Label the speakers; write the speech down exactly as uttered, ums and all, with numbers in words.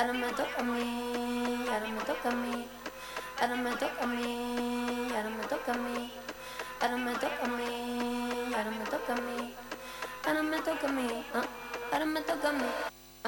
Speaker 1: ahora me toca a mí, ahora me toca a mí, ahora me toca a mí, ahora me toca a mí, ahora me toca a mí, ahora me toca a mí, ahora me toca a mí, ah, ahora me toca a mí.